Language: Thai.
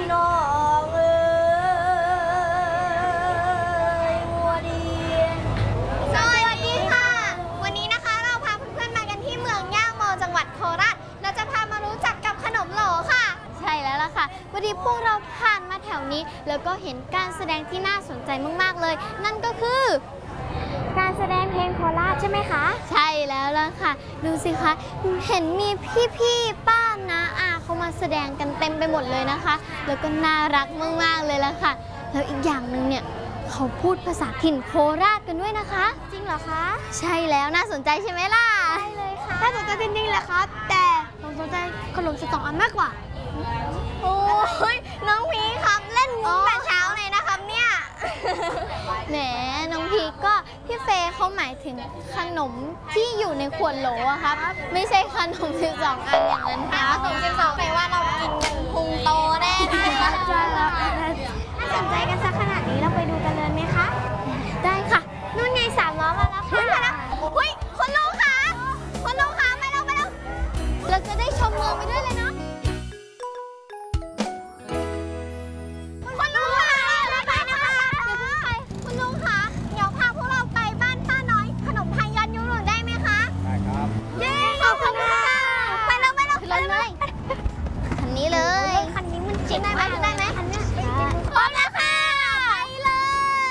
พี่น้องเอ้ยวัวดีสวัสดีค่ะวันนี้นะคะเราพาเพื่อนๆมากันที่เมืองย่าโมจังหวัดโคราชเราจะพามารู้จักกับขนมโหลค่ะใช่แล้วล่ะค่ะวันนี้พวกเราผ่านมาแถวนี้แล้วก็เห็นการแสดงที่น่าสนใจมากๆเลยนั่นก็คือการแสดงเพลงโคราชใช่ไหมคะใช่แล้วล่ะค่ะดูสิคะเห็นมีพี่ๆป้าน้าอาเขามาแสดงกันเต็มไปหมดเลยนะคะแล้วก็น่ารักมากๆเลยล่ะค่ะแล้วอีกอย่างหนึ่งเนี่ยเขาพูดภาษาถิ่นโคราชกันด้วยนะคะจริงเหรอคะใช่แล้วน่าสนใจใช่ไหมล่ะใช่เลยค่ะน่าสนใจจริงๆแหละครับแต่ผมสนใจขนมสตองอันมากกว่าโอ้ยน้องพีครับเล่นมุกแต่เช้าเลยนะครับเนี่ยแหมน้องพีก็พี่เฟย์เขาหมายถึงขนมที่อยู่ในขวดโหลอะครับไม่ใช่ขนม12 อันอย่างนั้นค่ะขนม12แปลว่าเรากินกันพุงโตแน่นะคะ